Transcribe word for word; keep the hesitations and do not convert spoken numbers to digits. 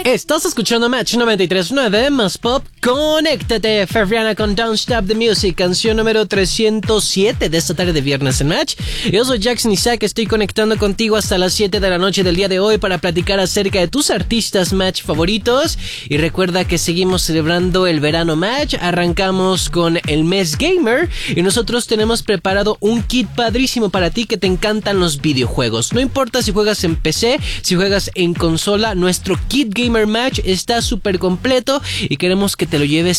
Estás escuchando Match noventa y tres punto nueve más pop. Conéctate, Ferriana con Don't Stop the Music, canción número trescientos siete de esta tarde de viernes en Match. Yo soy Jackson Isaac, estoy conectando contigo hasta las siete de la noche del día de hoy para platicar acerca de tus artistas Match favoritos. Y recuerda que seguimos celebrando el verano Match, arrancamos con el mes gamer y nosotros tenemos preparado un kit padrísimo para ti que te encantan los videojuegos. No importa si juegas en P C, si juegas en consola, nuestro kit gamer Match está súper completo y queremos que te lo lleves